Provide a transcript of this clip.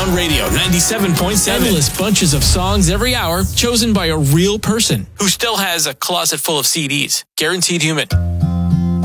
Sound Radio 97.7. Endless bunches of songs every hour, chosen by a real person who still has a closet full of CDs. Guaranteed Human.